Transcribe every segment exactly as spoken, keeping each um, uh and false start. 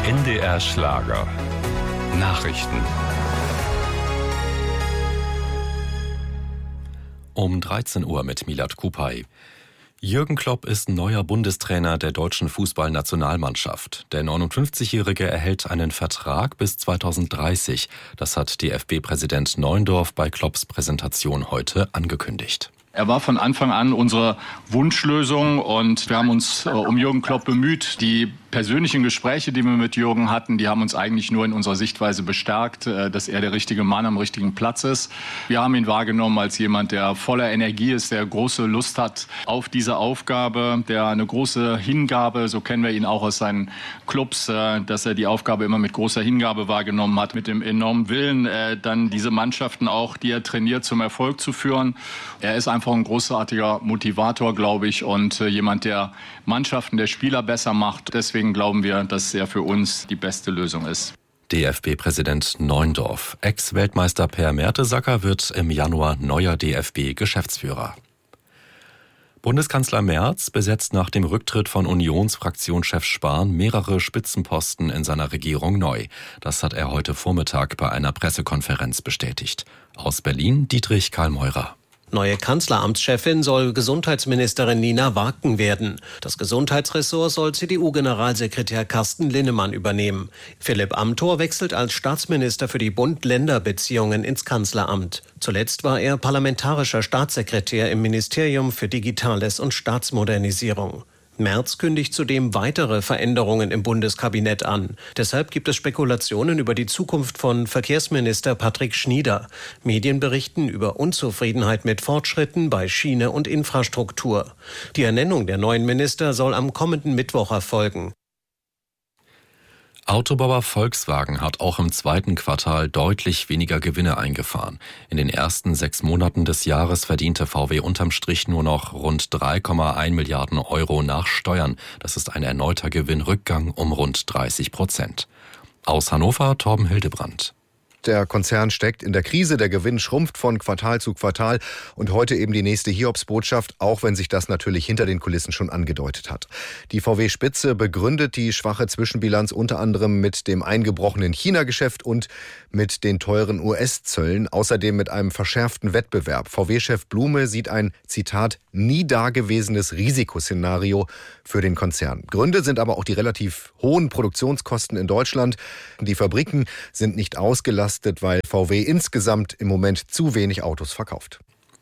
N D R Schlager. Nachrichten. Um dreizehn Uhr mit Milad Kupay. Jürgen Klopp ist neuer Bundestrainer der deutschen Fußballnationalmannschaft. Der neunundfünfzigjährige erhält einen Vertrag bis zweitausenddreißig. Das hat D F B-Präsident Neuendorf bei Klopps Präsentation heute angekündigt. Er war von Anfang an unsere Wunschlösung und wir haben uns äh, um Jürgen Klopp bemüht. Die persönlichen Gespräche, die wir mit Jürgen hatten, die haben uns eigentlich nur in unserer Sichtweise bestärkt, äh, dass er der richtige Mann am richtigen Platz ist. Wir haben ihn wahrgenommen als jemand, der voller Energie ist, der große Lust hat auf diese Aufgabe, der eine große Hingabe, so kennen wir ihn auch aus seinen Clubs, äh, dass er die Aufgabe immer mit großer Hingabe wahrgenommen hat, mit dem enormen Willen, äh, dann diese Mannschaften auch, die er trainiert, zum Erfolg zu führen. Er ist einfach ein großartiger Motivator, glaube ich, und äh, jemand, der Mannschaften, der Spieler besser macht. Deswegen glauben wir, dass er für uns die beste Lösung ist. D F B-Präsident Neuendorf. Ex-Weltmeister Per Mertesacker wird im Januar neuer D F B-Geschäftsführer. Bundeskanzler Merz besetzt nach dem Rücktritt von Unionsfraktionschef Spahn mehrere Spitzenposten in seiner Regierung neu. Das hat er heute Vormittag bei einer Pressekonferenz bestätigt. Aus Berlin Dietrich Karl-Meurer. Neue Kanzleramtschefin soll Gesundheitsministerin Nina Waken werden. Das Gesundheitsressort soll C D U-Generalsekretär Carsten Linnemann übernehmen. Philipp Amthor wechselt als Staatsminister für die Bund-Länder-Beziehungen ins Kanzleramt. Zuletzt war er parlamentarischer Staatssekretär im Ministerium für Digitales und Staatsmodernisierung. Merz kündigt zudem weitere Veränderungen im Bundeskabinett an. Deshalb gibt es Spekulationen über die Zukunft von Verkehrsminister Patrick Schnieder. Medien berichten über Unzufriedenheit mit Fortschritten bei Schiene und Infrastruktur. Die Ernennung der neuen Minister soll am kommenden Mittwoch erfolgen. Autobauer Volkswagen hat auch im zweiten Quartal deutlich weniger Gewinne eingefahren. In den ersten sechs Monaten des Jahres verdiente V W unterm Strich nur noch rund drei Komma eins Milliarden Euro nach Steuern. Das ist ein erneuter Gewinnrückgang um rund dreißig Prozent. Aus Hannover Torben Hildebrandt. Der Konzern steckt in der Krise, der Gewinn schrumpft von Quartal zu Quartal und heute eben die nächste Hiobsbotschaft, auch wenn sich das natürlich hinter den Kulissen schon angedeutet hat. Die V W-Spitze begründet die schwache Zwischenbilanz unter anderem mit dem eingebrochenen China-Geschäft und mit den teuren U S-Zöllen, außerdem mit einem verschärften Wettbewerb. V W-Chef Blume sieht ein, Zitat, nie dagewesenes Risikoszenario für den Konzern. Gründe sind aber auch die relativ hohen Produktionskosten in Deutschland. Die Fabriken sind nicht ausgelastet, weil V W insgesamt im Moment zu wenig Autos verkauft.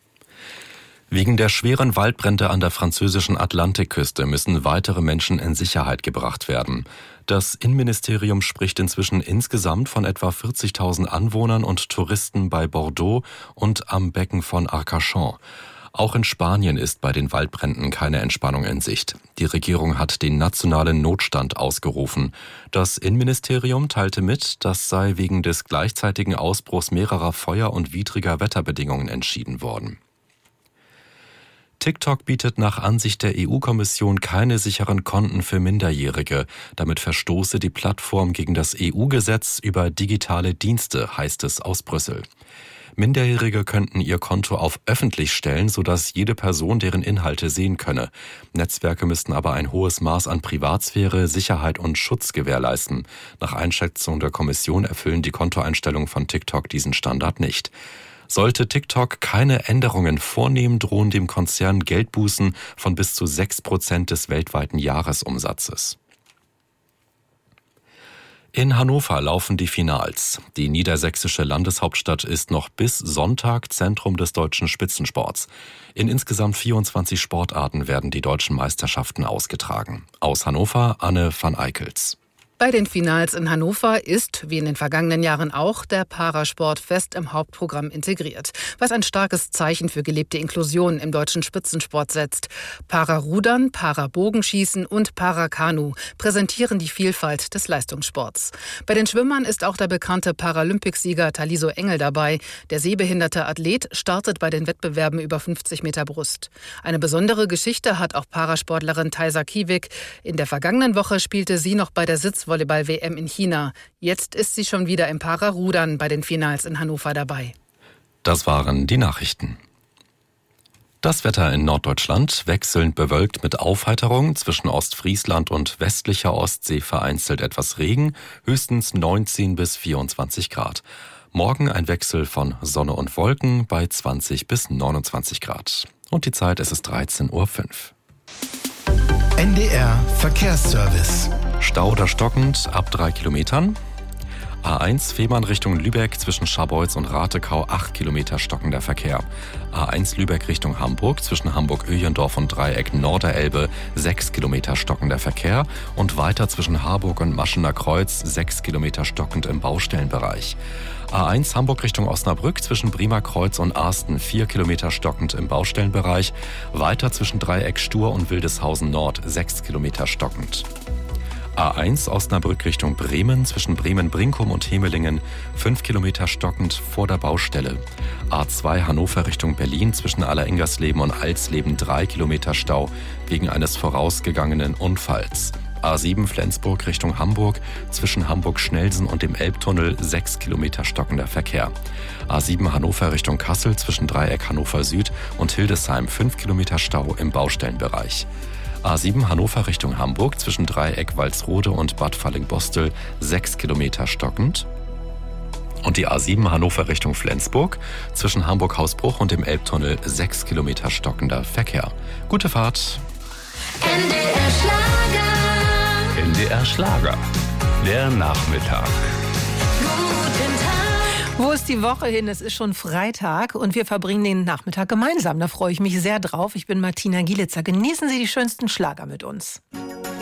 Wegen der schweren Waldbrände an der französischen Atlantikküste müssen weitere Menschen in Sicherheit gebracht werden. Das Innenministerium spricht inzwischen insgesamt von etwa vierzigtausend Anwohnern und Touristen bei Bordeaux und am Becken von Arcachon. Auch in Spanien ist bei den Waldbränden keine Entspannung in Sicht. Die Regierung hat den nationalen Notstand ausgerufen. Das Innenministerium teilte mit, das sei wegen des gleichzeitigen Ausbruchs mehrerer Feuer- und widriger Wetterbedingungen entschieden worden. TikTok bietet nach Ansicht der E U-Kommission keine sicheren Konten für Minderjährige. Damit verstoße die Plattform gegen das E U-Gesetz über digitale Dienste, heißt es aus Brüssel. Minderjährige könnten ihr Konto auf öffentlich stellen, sodass jede Person deren Inhalte sehen könne. Netzwerke müssten aber ein hohes Maß an Privatsphäre, Sicherheit und Schutz gewährleisten. Nach Einschätzung der Kommission erfüllen die Kontoeinstellungen von TikTok diesen Standard nicht. Sollte TikTok keine Änderungen vornehmen, drohen dem Konzern Geldbußen von bis zu sechs Prozent des weltweiten Jahresumsatzes. In Hannover laufen die Finals. Die niedersächsische Landeshauptstadt ist noch bis Sonntag Zentrum des deutschen Spitzensports. In insgesamt vierundzwanzig Sportarten werden die deutschen Meisterschaften ausgetragen. Aus Hannover Anne van Eickels. Bei den Finals in Hannover ist, wie in den vergangenen Jahren auch, der Parasport fest im Hauptprogramm integriert, was ein starkes Zeichen für gelebte Inklusion im deutschen Spitzensport setzt. Pararudern, Parabogenschießen und Parakanu präsentieren die Vielfalt des Leistungssports. Bei den Schwimmern ist auch der bekannte Paralympicsieger Taliso Engel dabei. Der sehbehinderte Athlet startet bei den Wettbewerben über fünfzig Meter Brust. Eine besondere Geschichte hat auch Parasportlerin Thaisa Kiewig. In der vergangenen Woche spielte sie noch bei der Sitzvolleyball-W M in China. Jetzt ist sie schon wieder im Pararudern bei den Finals in Hannover dabei. Das waren die Nachrichten. Das Wetter in Norddeutschland wechselnd bewölkt mit Aufheiterung, zwischen Ostfriesland und westlicher Ostsee vereinzelt etwas Regen, höchstens neunzehn bis vierundzwanzig Grad. Morgen ein Wechsel von Sonne und Wolken bei zwanzig bis neunundzwanzig Grad. Und die Zeit, es ist dreizehn Uhr fünf. N D R Verkehrsservice. Stau oder stockend ab drei Kilometern. A eins Fehmarn Richtung Lübeck zwischen Scharbeutz und Ratekau acht Kilometer stockender Verkehr. A eins Lübeck Richtung Hamburg zwischen Hamburg-Öjendorf und Dreieck Norderelbe sechs Kilometer stockender Verkehr und weiter zwischen Harburg und Maschener Kreuz sechs Kilometer stockend im Baustellenbereich. A eins Hamburg Richtung Osnabrück zwischen Bremer Kreuz und Arsten vier Kilometer stockend im Baustellenbereich, weiter zwischen Dreieck Stur und Wildeshausen Nord sechs Kilometer stockend. A eins Osnabrück Richtung Bremen zwischen Bremen-Brinkum und Hemelingen fünf Kilometer stockend vor der Baustelle. A zwei Hannover Richtung Berlin zwischen Allerengersleben und Alsleben drei Kilometer Stau wegen eines vorausgegangenen Unfalls. A sieben Flensburg Richtung Hamburg zwischen Hamburg-Schnelsen und dem Elbtunnel sechs Kilometer stockender Verkehr. A sieben Hannover Richtung Kassel zwischen Dreieck Hannover Süd und Hildesheim fünf Kilometer Stau im Baustellenbereich. A sieben Hannover Richtung Hamburg zwischen Dreieck Walsrode und Bad Fallingbostel sechs Kilometer stockend. Und die A sieben Hannover Richtung Flensburg zwischen Hamburg-Hausbruch und dem Elbtunnel sechs Kilometer stockender Verkehr. Gute Fahrt. N D R Schlager. N D R Schlager. Der Nachmittag. Wo ist die Woche hin? Es ist schon Freitag und wir verbringen den Nachmittag gemeinsam. Da freue ich mich sehr drauf. Ich bin Martina Gielitzer. Genießen Sie die schönsten Schlager mit uns.